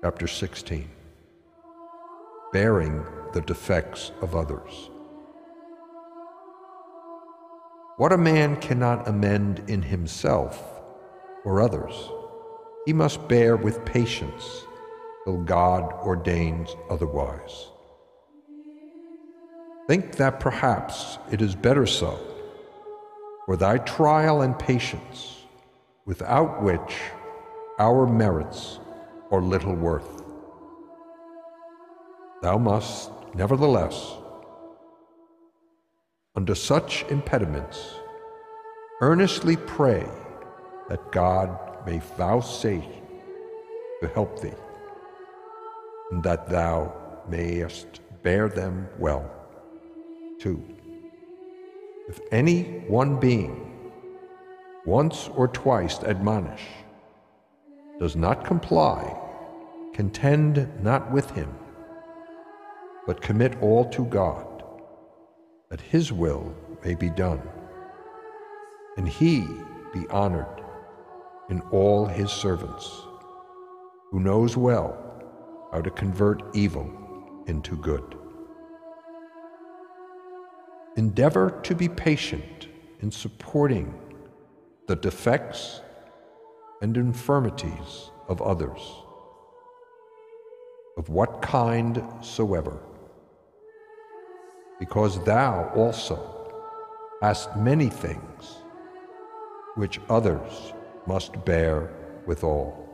Chapter 16. Bearing the defects of others. What a man cannot amend in himself or others, he must bear with patience till God ordains otherwise. Think that perhaps it is better so, for thy trial and patience, without which our merits are little worth. Thou must, nevertheless, under such impediments, earnestly pray that God may vouchsafe to help thee, and that thou mayest bear them well. 2. If any one being, once or twice admonish, does not comply, contend not with him, but commit all to God, that his will may be done, and he be honored in all his servants, who knows well how to convert evil into good. Endeavor to be patient in supporting the defects and infirmities of others, of what kind soever, because thou also hast many things which others must bear withal.